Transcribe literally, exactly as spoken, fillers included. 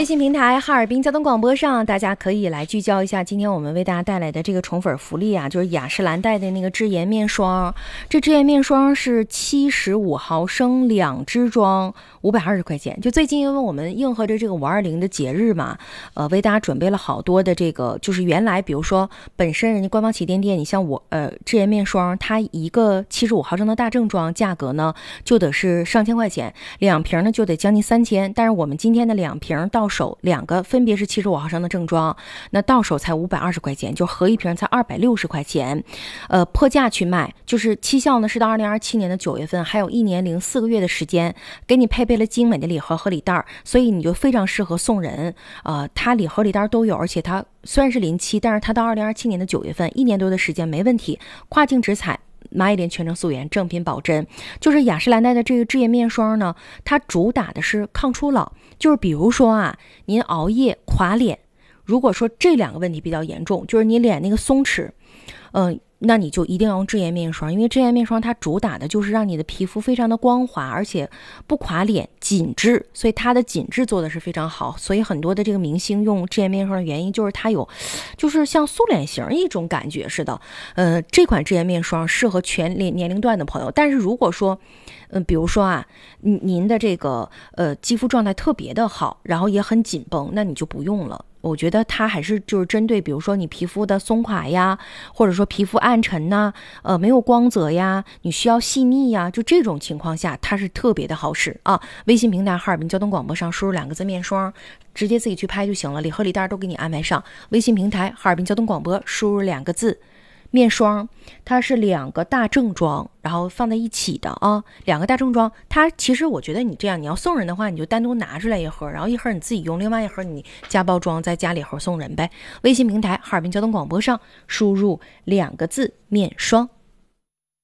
信平台哈尔滨交通广播上，大家可以来聚焦一下今天我们为大家带来的这个宠粉福利啊，就是雅诗兰黛的那个智颜面霜。这智颜面霜是七十五毫升两支装，五百二十块钱。就最近因为我们应和着这个五二零的节日嘛，呃，为大家准备了好多的这个，就是原来比如说本身人家官方旗舰店，你像我呃智颜面霜，它一个七十五毫升的大正装价格呢就得是上千块钱，两瓶呢就得将近三千。但是我们今天的两瓶到手两个分别是七十五毫升的正装，那到手才五百二十块钱，就合一瓶才二百六十块钱，呃，破价去卖。就是期效呢是到二零二七年的九月份，还有一年零四个月的时间，给你配备了精美的礼盒和礼袋，所以你就非常适合送人。呃，它礼盒礼袋都有，而且它虽然是临期，但是它到二零二七年的九月份，一年多的时间没问题，跨境直采。蚂蚁莲全程素颜，正品保真。就是雅诗兰黛的这个智颜面霜呢，它主打的是抗初老。就是比如说啊，您熬夜垮脸，如果说这两个问题比较严重，就是你脸那个松弛，嗯、呃。那你就一定要用智颜面霜，因为智颜面霜它主打的就是让你的皮肤非常的光滑，而且不垮脸，紧致，所以它的紧致做的是非常好。所以很多的这个明星用智颜面霜的原因就是它有就是像塑脸型一种感觉似的。呃，这款智颜面霜适合全年年龄段的朋友，但是如果说嗯、呃，比如说啊您您的这个呃肌肤状态特别的好，然后也很紧绷，那你就不用了。我觉得它还是就是针对比如说你皮肤的松垮呀，或者说皮肤暗沉呐、呃没有光泽呀，你需要细腻呀，就这种情况下它是特别的好使啊。微信平台哈尔滨交通广播上输入两个字面霜，直接自己去拍就行了，礼盒礼袋都给你安排上。微信平台哈尔滨交通广播输入两个字面霜，它是两个大正装，然后放在一起的啊，两个大正装。它其实我觉得你这样，你要送人的话，你就单独拿出来一盒，然后一盒你自己用，另外一盒你加包装再加礼盒送人呗。微信平台哈尔滨交通广播上输入两个字面霜。